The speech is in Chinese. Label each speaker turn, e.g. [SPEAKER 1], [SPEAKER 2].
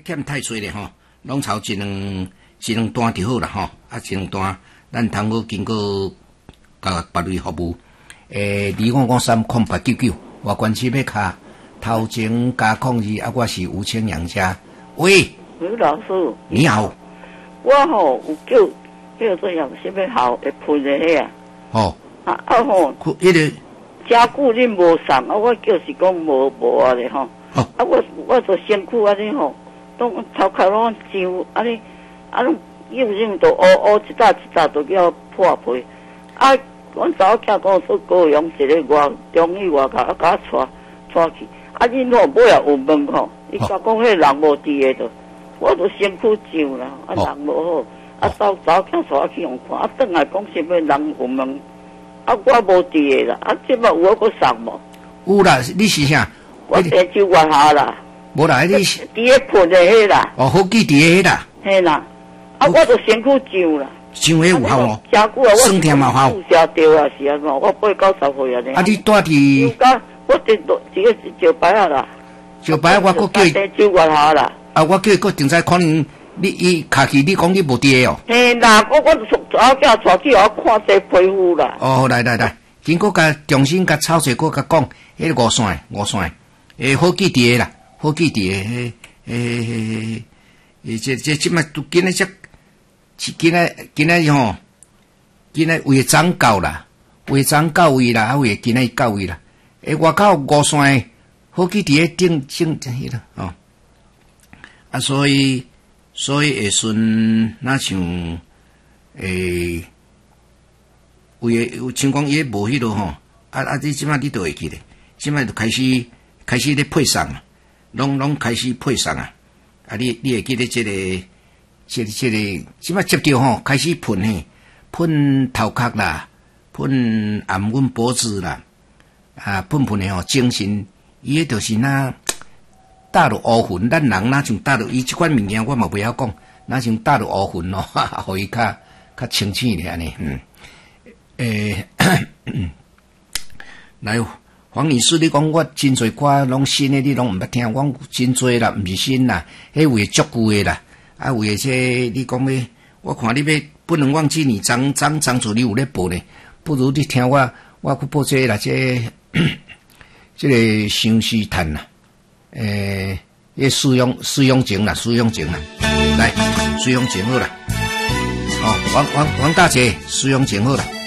[SPEAKER 1] 欠太多咧吼，拢炒一两单就好啦吼，一两单，咱通好经过别类服务，25530899，我关系要卡头前加02，我是吴清阳家，喂，
[SPEAKER 2] 刘老师，
[SPEAKER 1] 你好，
[SPEAKER 2] 我吼有叫做样什么好会喷的遐，
[SPEAKER 1] 吼，
[SPEAKER 2] 吼，
[SPEAKER 1] 迄个
[SPEAKER 2] 加固恁无送我就是讲无咧吼，我做辛苦吼，拢头壳拢痒拢用都乌一扎都叫破皮，阮查某囝跟我说高雄一个中医外甲甲带去，恁若尾也有问吼，伊甲讲迄人无伫个着，我都辛苦上啦，人无好，查某囝带我去用看，转来讲什么人有问，我无伫个啦，即摆有我搁送无？
[SPEAKER 1] 有啦，你是啥？
[SPEAKER 2] 我地就外下啦。
[SPEAKER 1] 无啦，你
[SPEAKER 2] 伫咧喷的迄啦。
[SPEAKER 1] 哦，好记伫个迄啦。
[SPEAKER 2] 嘿啦，我都辛苦上啦。
[SPEAKER 1] 上迄有效哦。
[SPEAKER 2] 真久啊，
[SPEAKER 1] 酸甜嘛效。
[SPEAKER 2] 注射着啊是安怎？我8、9、10岁啊。
[SPEAKER 1] 你住伫？
[SPEAKER 2] 我伫石牌啊啦。
[SPEAKER 1] 石牌我搁叫伊。
[SPEAKER 2] 地就外下啦。
[SPEAKER 1] 我叫伊搁定在可能伊卡去，你讲你无伫个哦。
[SPEAKER 2] 嘿啦，我查某囝带去我看这皮肤啦。
[SPEAKER 1] 哦，来，经过甲重新甲炒者，搁甲讲，迄个五线，好记伫个啦，好记伫个，这即摆都今仔吼，今仔为长到啦，为长到位啦，为今仔到位啦，外口五线好记伫个顶迄啦，哦，所以下顺那像有情况也无迄落吼，你即摆你都会记咧，即摆就开始咧配送啊，拢开始配送啊，你会记咧即个，即摆接着吼开始喷嘿，喷头壳啦，喷按阮脖子啦，喷的吼精神，伊迄就是那打落乌云，咱人哪像打落伊即款物件，我嘛袂晓讲，哪像打落乌云咯，互伊较清醒咧安尼，来，黄女士，你讲我真侪歌拢新的，你拢毋捌听，我真侪啦，毋是新啦，迄有诶足久诶啦，有诶这你讲诶，我看你要不能忘记你张主你有咧播呢，不如你听我去播这啦，这个相思叹啦，使用情啦，来使用情好啦，哦，王大姐使用情好啦。